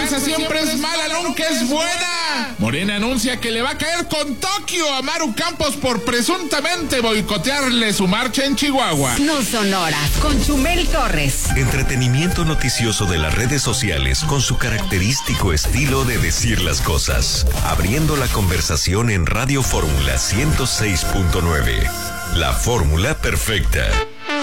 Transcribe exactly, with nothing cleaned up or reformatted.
alianza siempre es mala, nunca es buena. Morena anuncia que le va a caer con Tokio a Maru Campos por presuntamente boicotearle su marcha en Chihuahua. No son horas, con Chumel Torres. Entretenimiento noticioso de las redes sociales con su característico estilo de decir las cosas. Abriendo la conversación en Radio Fórmula ciento seis punto nueve. La fórmula perfecta.